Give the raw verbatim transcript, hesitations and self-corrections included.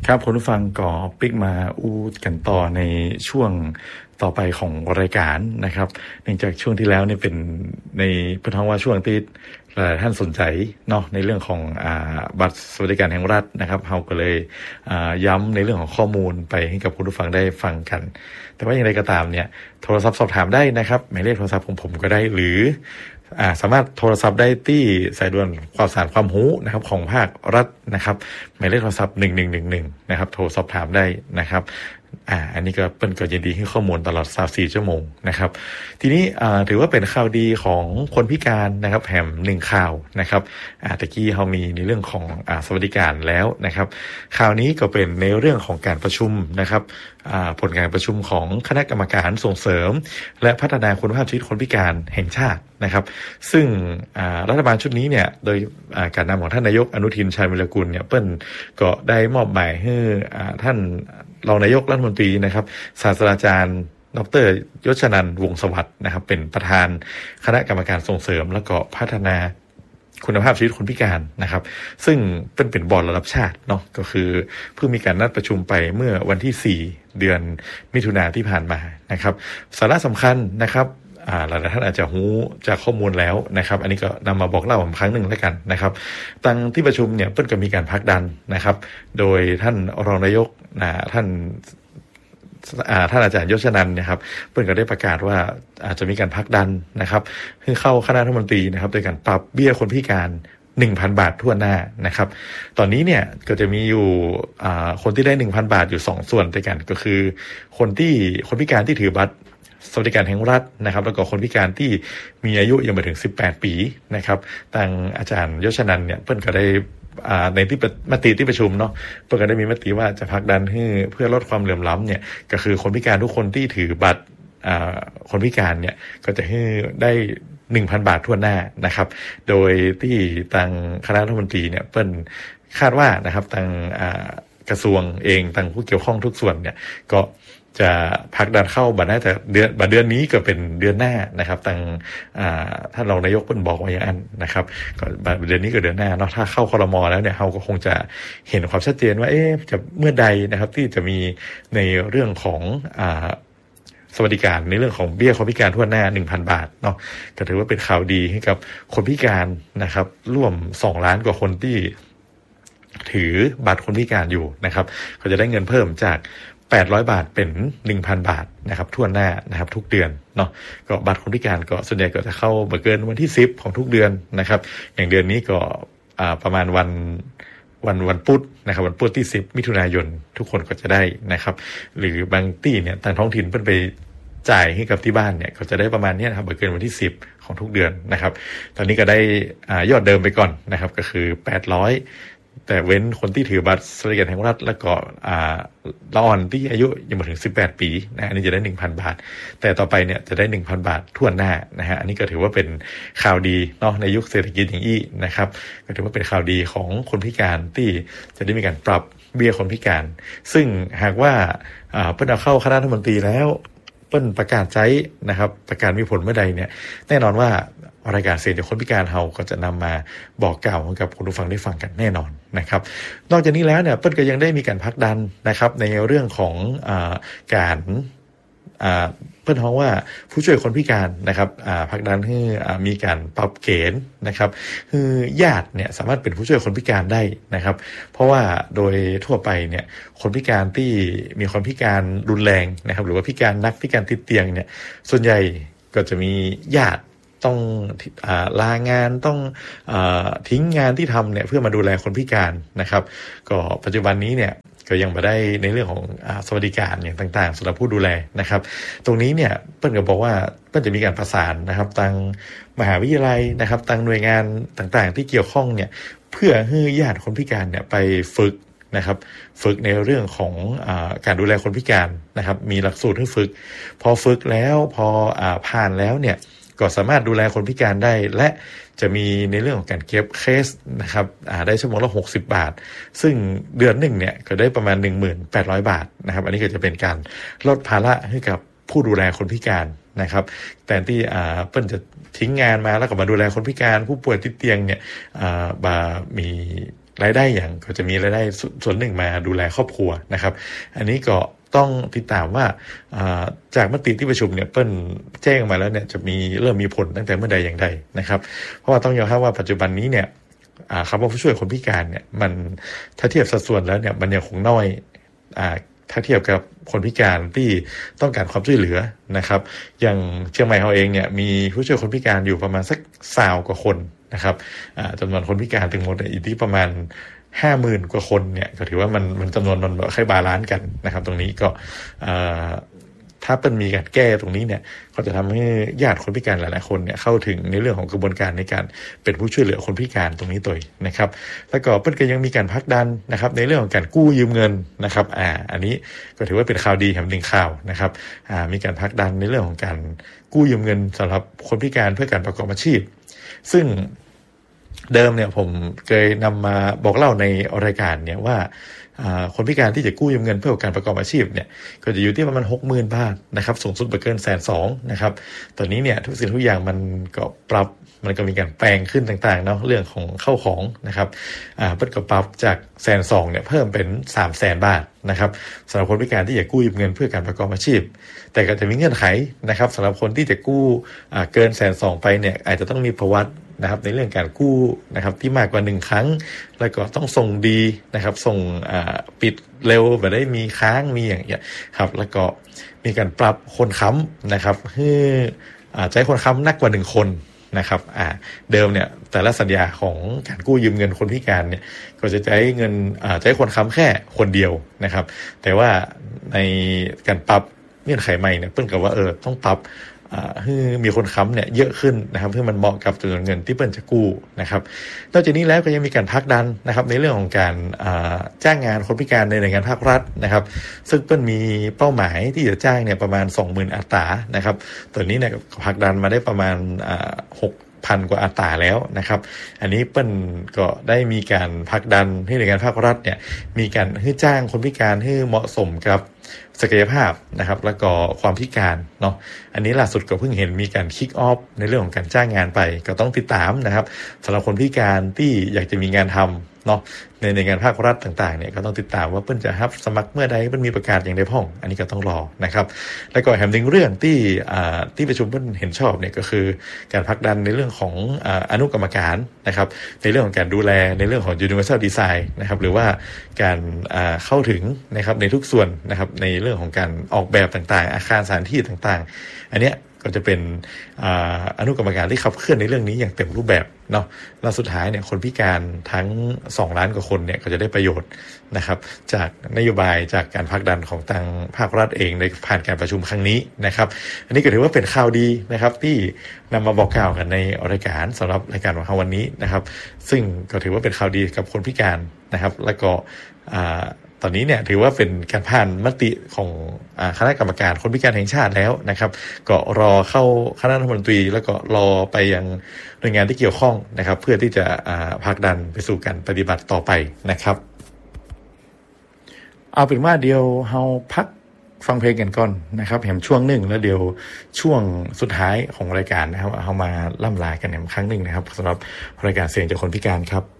ครับคุณผู้ฟังก็ปิกมาอู้กันต่อในช่วงต่อไปของรายการนะครับเนื่องจากช่วงที่แล้วนี่เป็นในพื้นท้องว่าช่วงที่หลายท่านสนใจเนาะในเรื่องของอ่าบัตรสวัสดิการแห่งรัฐนะครับเราก็เลยอ่าย้ำในเรื่องของข้อมูลไปให้กับคุณผู้ฟังได้ฟังกันแต่ว่าอย่างไรก็ตามเนี่ยโทรศัพท์สอบถามได้นะครับหมายเลขโทรศัพท์ของผมก็ได้หรืออ่าสามารถโทรศัพท์ได้ที่สายด่วนข่าวสารความรู้นะครับของภาครัฐนะครับหมายเลขโทรศัพท์หนึ่งหนึ่งหนึ่งหนึ่งนะครับโทรสอบถามได้นะครับอ่าอันนี้ก็เปิ้นก็ยินดีให้ข้อมูลตลอดยี่สิบสี่ชั่วโมงนะครับทีนี้อ่าถือว่าเป็นข่าวดีของคนพิการนะครับแถมหนึ่งข่าวนะครับอ่าตะกี้เฮามีในเรื่องของอ่าสวัสดิการแล้วนะครับข่าวนี้ก็เป็นในเรื่องของการประชุมนะครับอ่าผลการประชุมของคณะกรรมการส่งเสริมและพัฒนาคุณภาพชีวิตคนพิการแห่งชาตินะครับซึ่งอ่ารัฐบาลชุดนี้เนี่ยโดยอ่าการนำของท่านนายกอนุทินชาญวิรกูลเนี่ยเปิ้นก็ได้มอบหมายให้อ่าท่านรองนายกรัฐมนตรีนะครับศาสตราจารย์ดร.ยศนันท์วงศ์สวัสดิ์นะครับเป็นประธานคณะกรรมการส่งเสริมและก็พัฒนาคุณภาพชีวิตคนพิการนะครับซึ่งเป็นเป็นบอร์ดระดับชาติเนาะก็คือเพิ่งมีการนัดประชุมไปเมื่อวันที่สี่เดือนมิถุนายนที่ผ่านมานะครับสาระสำคัญนะครับอ่าหลายท่านอาจจะรู้จากข้อมูลแล้วนะครับอันนี้ก็นำมาบอกเล่าอีกครั้งหนึ่งแล้วกันนะครับตั้งที่ประชุมเนี่ยเพิ่นก็มีการผลักดันนะครับโดยท่านรองนายกนะท่านอ่าท่านอาจารย์ยศนันท์นะครับเพิ่นก็ได้ประกาศว่าอาจจะมีการผลักดันนะครับให้เข้าคณะรัฐมนตรีนะครับโดยการปรับเบี้ยคนพิการ หนึ่งพัน บาททั่วหน้านะครับตอนนี้เนี่ยก็จะมีอยู่อ่าคนที่ได้ หนึ่งพัน บาทอยู่สองส่วนด้วยกันก็คือคนที่คนพิการที่ถือบัตรสวัสดิการแห่งรัฐนะครับแล้วก็คนพิการที่มีอายุยังไม่ถึงสิบแปดปีนะครับทางอาจารย์ยศนันท์เนี่ยเพิ่นก็ได้อ่าในที่มติที่ประชุมเนาะเพิ่นก็ได้มีมติว่าจะผลักดันให้เพื่อลดความเหลื่อมล้ำเนี่ยก็คือคนพิการทุกคนที่ถือบัตรอ่าคนพิการเนี่ยก็จะให้ได้ หนึ่งพัน บาททั่วหน้านะครับโดยที่ทางคณะรัฐมนตรีเนี่ยเพิ่นคาดว่านะครับทางอ่ากระทรวงเองทางผู้เกี่ยวข้องทุกส่วนเนี่ยก็จะพักดันเข้าบัดน่าจะเดือนบัดเดือนนี้ก็เป็นเดือนหน้านะครับทางอ่าท่านรองนายกเพิ่นบอกว่าอย่างนั้นนะครับก็บัดเดือนนี้ก็เดือนหน้าเนาะถ้าเข้าครม.แล้วเนี่ยเฮาก็คงจะเห็นความชัดเจนว่าเอ๊ะจะเมื่อใดนะครับที่จะมีในเรื่องของอ่าสวัสดิการในเรื่องของเบี้ยคนพิการทั่วหน้า หนึ่งพัน บาทเนาะก็ถือว่าเป็นข่าวดีให้กับคนพิการนะครับร่วมสองล้านกว่าคนที่ถือบัตรคนพิการอยู่นะครับก็จะได้เงินเพิ่มจากแปดร้อยบาทเป็น หนึ่งพัน บาทนะครับทั่วหน้านะครับทุกเดือนเนาะก็บัตรคนพิการก็ส่วนใหญ่ก็จะเข้าบ่เกินวันที่สิบของทุกเดือนนะครับอย่างเดือนนี้ก็อ่าประมาณวันวันวันพุธนะครับวันพุธที่สิบมิถุนายนทุกคนก็จะได้นะครับหรือบางที่เนี่ยทางท้องถิ่นเพิ่นไปจ่ายให้กับที่บ้านเนี่ยก็จะได้ประมาณนี้นะครับบ่เกินวันที่สิบของทุกเดือนนะครับตอนนี้ก็ได้อ่ายอดเดิมไปก่อนนะครับก็คือแปดร้อยแต่เว้นคนที่ถือบัตรสวัสดิการแห่งรัฐแล้วก็อ่าละอ่อนที่อายุยังไม่ถึงสิบแปดปีนะอันนี้จะได้ หนึ่งพัน บาทแต่ต่อไปเนี่ยจะได้ หนึ่งพัน บาททั่วหน้านะฮะอันนี้ก็ถือว่าเป็นข่าวดีเนาะในยุคเศรษฐกิจอย่างนี้นะครับก็ถือว่าเป็นข่าวดีของคนพิการที่จะได้มีการปรับเบี้ยคนพิการซึ่งหากว่าอ่าเพิ่นเอาเข้าคณะรัฐมนตรีแล้วเปิ้นประกาศใช้นะครับประกาศมีผลเมื่อใดเนี่ยแน่นอนว่ารายการเสียงจากคนพิการเฮาก็จะนำมาบอกกล่าวให้กับคุณผู้ฟังได้ฟังกันแน่นอนนะครับนอกจากนี้แล้วเนี่ยเปิ้นก็ยังได้มีการผลักดันนะครับในเรื่องของอ่าการอ่าเปิ้นฮ้องว่าผู้ช่วยคนพิการนะครับอ่าผลักดันให้อ่ามีการปรับเกณฑ์นะครับคือญาติเนี่ยสามารถเป็นผู้ช่วยคนพิการได้นะครับเพราะว่าโดยทั่วไปเนี่ยคนพิการที่มีความพิการรุนแรงนะครับหรือว่าพิการนักพิการติดเตียงเนี่ยส่วนใหญ่ก็จะมีญาติต้องอ่าลางานต้องอ่าทิ้งงานที่ทำเนี่ยเพื่อมาดูแลคนพิการนะครับก็ปัจจุบันนี้เนี่ยก็ยังไม่ได้ในเรื่องของอ่าสวัสดิการอย่างต่างๆสำหรับผู้ดูแลนะครับตรงนี้เนี่ยเปิ้นก็บอกว่าเปิ้นจะมีการประสานนะครับทางมหาวิทยาลัยนะครับทางหน่วยงานต่างๆที่เกี่ยวข้องเนี่ยเพื่อให้ญาติคนพิการเนี่ยไปฝึกนะครับฝึกในเรื่องของอ่าการดูแลคนพิการนะครับมีหลักสูตรให้ฝึกพอฝึกแล้วพออ่าผ่านแล้วเนี่ยก็สามารถดูแลคนพิการได้และจะมีในเรื่องของการเก็บเคสนะครับอ่าได้ชั่วโมงละหกสิบบาทซึ่งเดือนหนึ่งเนี่ยก็ได้ประมาณ หนึ่งพันแปดร้อย บาทนะครับอันนี้ก็จะเป็นการลดภาระให้กับผู้ดูแลคนพิการนะครับแต่ที่อ่าเปิ้นจะทิ้งงานมาแล้วก็มาดูแลคนพิการผู้ป่วยติดเตียงเนี่ยอ่าบามีรายได้อย่างก็จะมีรายได้ส่วนหนึ่งมาดูแลครอบครัวนะครับอันนี้ก็ต้องติดตามว่าจากมติที่ประชุมเนี่ยเปิ้ลแจ้งมาแล้วเนี่ยจะมีเริ่มมีผลตั้งแต่เมื่อใดอย่างใดนะครับเพราะว่าต้องยอมรับว่าปัจจุบันนี้เนี่ยคำว่าผู้ช่วยคนพิการเนี่ยมันถ้าเทียบสัดส่วนแล้วเนี่ยมันยังคงน้อยถ้าเทียบกับคนพิการที่ต้องการความช่วยเหลือนะครับอย่างเชียงใหม่เราเองเนี่ยมีผู้ช่วยคนพิการอยู่ประมาณสักสาวกว่าคนนะครับจำนวนคนพิการถึงหมดอยู่ที่ประมาณห้าหมื่นกว่าคนเนี่ยก็ถือว่ามันมันจำนวนมันแบบค่อยบาลานซ์กันนะครับตรงนี้ก็ถ้าเป็นมีการแก้ตรงนี้เนี่ยก็จะทำให้ญาติคนพิการหลายๆคนเนี่ยเข้าถึงในเรื่องของกระบวนการในการเป็นผู้ช่วยเหลือคนพิการตรงนี้ตัวนะครับแล้วก็เปิ้ลก็ยังมีการพักดันนะครับในเรื่องของการกู้ยืมเงินนะครับอ่าอันนี้ก็ถือว่าเป็นข่าวดีแห่งหนึ่งข่าวนะครับอ่ามีการพักดันในเรื่องของการกู้ยืมเงินสำหรับคนพิการเพื่อการประกอบอาชีพซึ่งเดิมเนี่ยผมเคยนำมาบอกเล่าในรายการเนี่ยว่าคนพิการที่จะกู้ยืมเงินเพื่อการประกอบอาชีพเนี่ยก็จะอยู่ที่ประมาณ หกหมื่น บาทนะครับสูงสุดไม่เกินแสนสองนะครับตอนนี้เนี่ยทุกสิ่งทุกอย่างมันก็ปรับมันก็มีการแปลงขึ้นต่างๆเนาะเรื่องของเข้าของนะครับอ่าเปิดก็ปรับจากแสนสองเนี่ยเพิ่มเป็นสามแสนบาทนะครับสำหรับคนพิการที่จะกู้ยืมเงินเพื่อการประกอบอาชีพแต่ก็จะมีเงื่อนไขนะครับสำหรับคนที่จะกู้อ่าเกินแสนสองไปเนี่ยอาจจะต้องมีประวัตินะครับในเรื่องการกู้นะครับที่มากกว่าหนึ่งครั้งแล้วก็ต้องส่งดีนะครับส่งปิดเร็วแบบได้มีค้างมีอย่างเงี้ยครับแล้วก็มีการปรับคนค้ำนะครับให้ใช้คนค้ำนักกว่าหนึ่งคนนะครับอ่าเดิมเนี่ยแต่ละสัญญาของการกู้ยืมเงินคนพิการเนี่ยก็จะใช้เงินอ่าใช้คนค้ำแค่คนเดียวนะครับแต่ว่าในการปรับเงื่อนไขใหม่เนี่ยเพิ่นก็ว่าเออต้องปรับให้มีคนค้ำเนี่ยเยอะขึ้นนะครับเพื่อมันเหมาะกับจำนวนเงินที่เปิ้ลจะกู้นะครับนอกจากนี้แล้วก็ยังมีการพักดันนะครับในเรื่องของการจ้างงานคนพิการในหน่วยงานภาครัฐนะครับซึ่งเปิ้ลมีเป้าหมายที่จะจ้างเนี่ยประมาณ สองหมื่น อัตรานะครับตอนนี้เนี่ยพักดันมาได้ประมาณหกพันกว่าอัตราแล้วนะครับอันนี้เปิ้ลก็ได้มีการพักดันให้หน่วยงานภาครัฐเนี่ยมีการให้จ้างคนพิการให้เหมาะสมกับศักยภาพนะครับแล้วก็ความพิการเนาะอันนี้ล่าสุดก็เพิ่งเห็นมีการคิกออฟในเรื่องของการจ้างงานไปก็ต้องติดตามนะครับสำหรับคนพิการที่อยากจะมีงานทำเนาะในในงานภาครัฐต่างๆเนี่ยก็ต้องติดตามว่าเปิ้ลจะรับสมัครเมื่อใดเปิ้ลมีประกาศอย่างใดพ้องอันนี้ก็ต้องรอนะครับแล้วก็แถมหนึ่งเรื่องที่อ่าที่ประชุมเปิ้ลเห็นชอบเนี่ยก็คือการผลักดันในเรื่องของอ่าอนุกรรมการนะครับในเรื่องของการดูแลในเรื่องของ Universal Design นะครับหรือว่าการอ่าเข้าถึงนะครับในทุกส่วนนะครับในเรื่องของการออกแบบต่างๆอาคารสถานที่ต่างๆอันเนี้ยก็จะเป็นอ่าอนุกรรมการที่ขับเคลื่อนในเรื่องนี้อย่างเต็มรูปแบบเนาะแล้วสุดท้ายเนี่ยคนพิการทั้งสองล้านกว่าคนเนี่ยก็จะได้ประโยชน์นะครับจากนโยบายจากการผลักดันของทางภาครัฐเองในผ่านการประชุมครั้งนี้นะครับอันนี้ก็ถือว่าเป็นข่าวดีนะครับที่นำมาบอกกล่าวกันในรายการสำหรับรายการของเราวันนี้นะครับซึ่งก็ถือว่าเป็นข่าวดีกับคนพิการนะครับแล้วก็อ่าตอนนี้เนี่ยถือว่าเป็นการผ่านมติของอ่าคณะกรรมการคนพิการแห่งชาติแล้วนะครับก็รอเข้าคณะรัฐมนตรีแล้วก็รอไปยังหน่วยงานที่เกี่ยวข้องนะครับเพื่อที่จะอ่าผลักดันไปสู่การปฏิบัติต่อไปนะครับเอาเป็นว่าเดี๋ยวเฮาพักฟังเพลงกันก่อนนะครับแหมช่วงหนึ่งแล้วเดี๋ยวช่วงสุดท้ายของรายการนะครับเฮามาล่ำลากันแหมครั้งหนึ่งนะครับสำหรับรายการเสียงจากคนพิการครับ